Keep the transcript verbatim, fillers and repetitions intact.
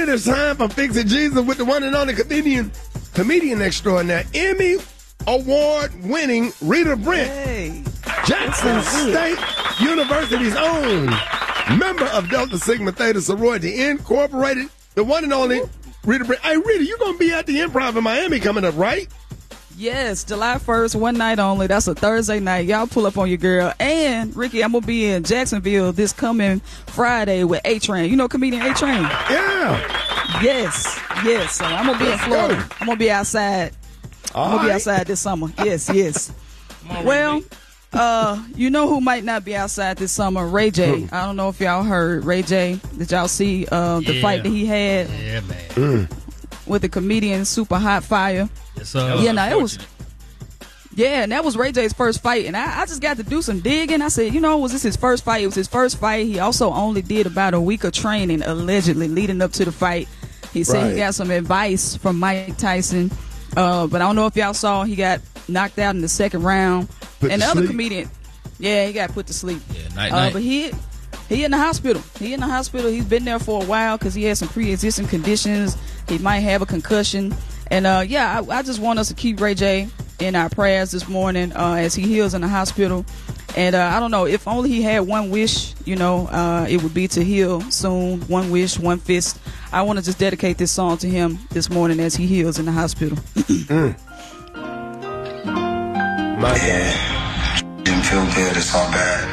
it is time for Fix It Jesus with the one and only comedian, comedian extraordinaire, Emmy Award-winning Rita Brent, hey. Jackson State University's own, member of Delta Sigma Theta Sorority Incorporated, the one and only Rita Brent. Hey, Rita, you going to be at the Improv in Miami coming up, right? Yes, July first, one night only. That's a Thursday night. Y'all pull up on your girl. And, Ricky, I'm going to be in Jacksonville this coming Friday with A-Train. You know comedian A-Train? Yeah. Yes, yes. So I'm going to be Let's in Florida. go. I'm going to be outside. All I'm going to be right. outside this summer. Yes, yes. Well, uh, you know who might not be outside this summer? Ray J. Who? I don't know if y'all heard Ray J. Did y'all see uh, the Yeah. fight that he had Yeah, man. Mm. with the comedian Super Hot Fire? Yes, sir. Yeah, no, it was. Yeah, and that was Ray J's first fight, and I, I just got to do some digging. I said, you know, was this his first fight? It was his first fight. He also only did about a week of training, allegedly, leading up to the fight. He said Right. he got some advice from Mike Tyson, uh, but I don't know if y'all saw, he got knocked out in the second round. Put and to the other sleep. comedian, yeah, he got put to sleep. Yeah, night, Uh, night. but he he in the hospital. He in the hospital. He's been there for a while because he had some pre-existing conditions. He might have a concussion. And, uh, yeah, I, I just want us to keep Ray J in our prayers this morning uh, as he heals in the hospital. And uh, I don't know, if only he had one wish, you know, uh, it would be to heal soon. One wish, one fist. I want to just dedicate this song to him this morning as he heals in the hospital. Mm. My God. Didn't feel good, it's all bad.